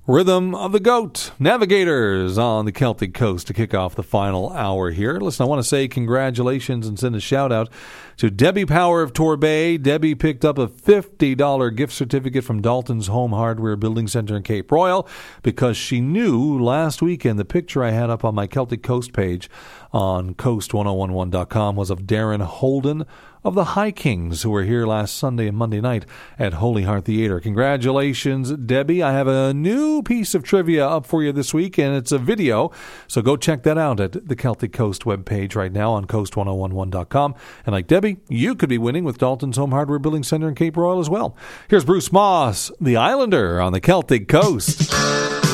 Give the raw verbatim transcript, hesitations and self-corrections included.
Rhythm of the Goat, Navigators on the Celtic Coast to kick off the final hour here. Listen, I want to say congratulations and send a shout out to Debbie Power of Torbay. Debbie picked up a fifty dollars gift certificate from Dalton's Home Hardware Building Center in Cape Royal because she knew last weekend the picture I had up on my Celtic Coast page on coast ten eleven dot com was of Darren Holden of the High Kings, who were here last Sunday and Monday night at Holy Heart Theater. Congratulations, Debbie. I have a new piece of trivia up for you this week, and it's a video, so go check that out at the Celtic Coast webpage right now on coast ten eleven dot com. And like Debbie, you could be winning with Dalton's Home Hardware Building Center in Cape Royal as well. Here's Bruce Moss, the Islander on the Celtic Coast.